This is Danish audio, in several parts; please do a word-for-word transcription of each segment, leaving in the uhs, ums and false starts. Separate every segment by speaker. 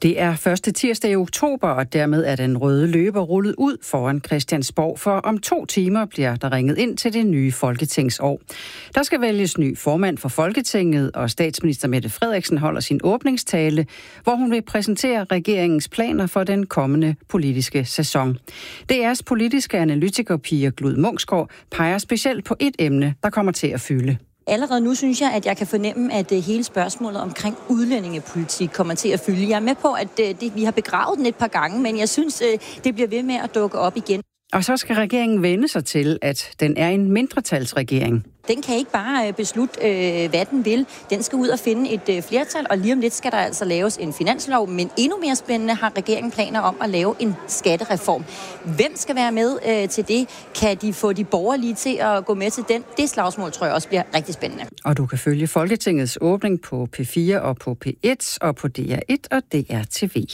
Speaker 1: Det er første tirsdag i oktober, og dermed er den røde løber rullet ud foran Christiansborg, for om to timer bliver der ringet ind til det nye folketingsår. Der skal vælges ny formand for Folketinget, og statsminister Mette Frederiksen holder sin åbningstale, hvor hun vil præsentere regeringens planer for den kommende politiske sæson. D R's politiske analytiker Pia Glud Munksgaard peger specielt på et emne, der kommer til at fylde.
Speaker 2: Allerede nu synes jeg, at jeg kan fornemme, at hele spørgsmålet omkring udlændingepolitik kommer til at fylde. Jeg er med på, at det, vi har begravet den et par gange, men jeg synes, det bliver ved med at dukke op igen.
Speaker 1: Og så skal regeringen vende sig til, at den er en mindretalsregering.
Speaker 2: Den kan ikke bare beslutte, hvad den vil. Den skal ud og finde et flertal, og lige om lidt skal der altså laves en finanslov. Men endnu mere spændende har regeringen planer om at lave en skattereform. Hvem skal være med til det? Kan de få de borgerlige til at gå med til den? Det slagsmål tror jeg også bliver rigtig spændende.
Speaker 1: Og du kan følge Folketingets åbning på P fire og på P et og på D R et og D R T V.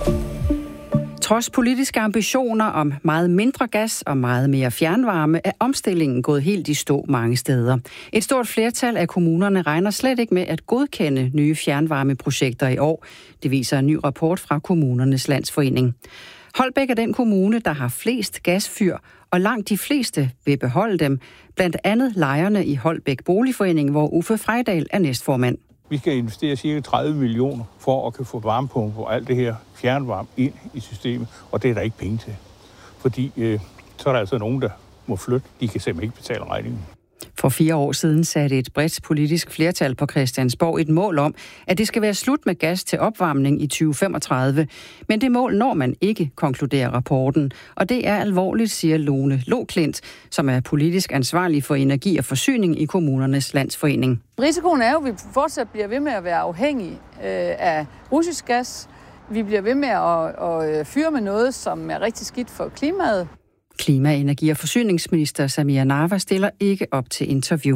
Speaker 1: Trods politiske ambitioner om meget mindre gas og meget mere fjernvarme, er omstillingen gået helt i stå mange steder. Et stort flertal af kommunerne regner slet ikke med at godkende nye fjernvarmeprojekter i år. Det viser en ny rapport fra Kommunernes Landsforening. Holbæk er den kommune, der har flest gasfyr, og langt de fleste vil beholde dem. Blandt andet lejerne i Holbæk Boligforening, hvor Uffe Frejdal er næstformand.
Speaker 3: Vi skal investere cirka tredive millioner for at kunne få varmepumper og alt det her fjernvarme ind i systemet, og det er der ikke penge til. Fordi øh, så er der altså nogen, der må flytte. De kan simpelthen ikke betale regningen.
Speaker 1: For fire år siden satte et bredt politisk flertal på Christiansborg et mål om, at det skal være slut med gas til opvarmning i tyve femogtredive. Men det mål når man ikke, konkluderer rapporten. Og det er alvorligt, siger Lone Loklint, som er politisk ansvarlig for energi og forsyning i Kommunernes Landsforening.
Speaker 4: Risikoen er jo, at vi fortsat bliver ved med at være afhængige af russisk gas. Vi bliver ved med at, at fyre med noget, som er rigtig skidt for klimaet.
Speaker 1: Klima-, energi- og forsyningsminister Samir Nawa stiller ikke op til interview.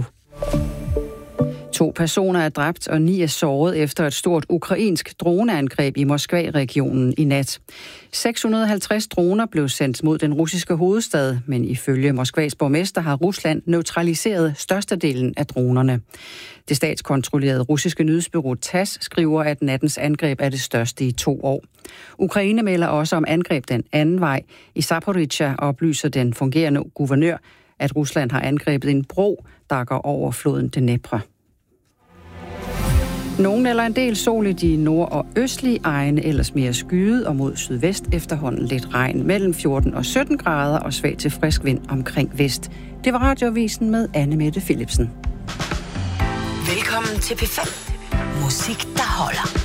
Speaker 1: To personer er dræbt, og ni er såret efter et stort ukrainsk droneangreb i Moskva-regionen i nat. seks hundrede og halvtreds droner blev sendt mod den russiske hovedstad, men ifølge Moskvas borgmester har Rusland neutraliseret størstedelen af dronerne. Det statskontrollerede russiske nyhedsbureau TASS skriver, at nattens angreb er det største i to år. Ukraine melder også om angreb den anden vej. I Zaporizhzhia oplyser den fungerende guvernør, at Rusland har angrebet en bro, der går over floden Dnepr. Nogen eller en del sol i de nord- og østlige egne, ellers mere skyet og mod sydvest efterhånden lidt regn mellem fjorten og sytten grader og svag til frisk vind omkring vest. Det var Radioavisen med Anne Mette Philipsen.
Speaker 5: Velkommen til P fem. Musik, der holder.